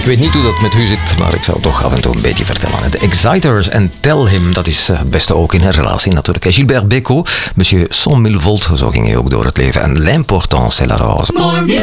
Ik weet niet hoe dat met u zit, maar ik zal toch af en toe een beetje vertellen. De Exciters en Tell Him, dat is het beste ook in een relatie natuurlijk. Gilbert Bécaud, Monsieur 100 000 volt, zo ging hij ook door het leven. En l'important c'est la rose.